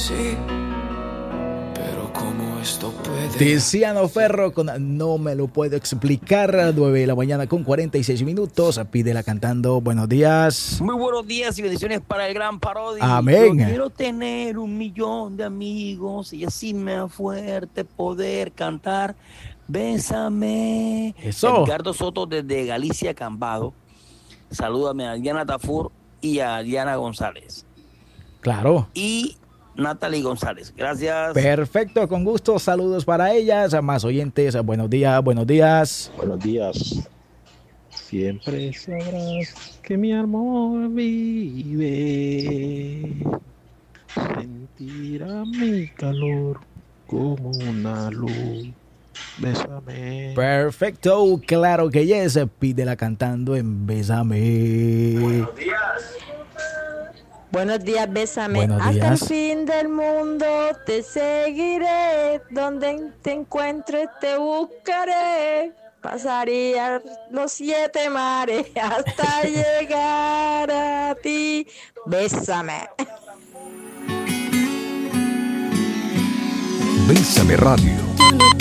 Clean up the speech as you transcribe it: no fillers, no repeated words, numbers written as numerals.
Sí, pero ¿cómo esto puede? Tiziano Ferro con No me lo puedo explicar. 9 de la mañana con 46 minutos. Pídela cantando. Buenos días. Muy buenos días y bendiciones para el gran Parodi. Amén. Yo quiero tener 1 millón de amigos y así me da fuerte poder cantar. Bésame. Eso. Edgardo Soto desde Galicia, Cambado. Salúdame a Diana Tafur y a Diana González. Claro. Y Natalie González. Gracias. Perfecto, con gusto. Saludos para ellas. A más oyentes. Buenos días, buenos días. Buenos días. Siempre sabrás que mi amor vive. Sentirá mi calor como una luz. Bésame. Perfecto, claro que yes. Pídela cantando en Bésame. Buenos días. Buenos días, bésame. Buenos Hasta días. el fin del mundo te seguiré. Donde te encuentres te buscaré. Pasaría los 7 mares hasta llegar a ti. Bésame. Bésame Radio.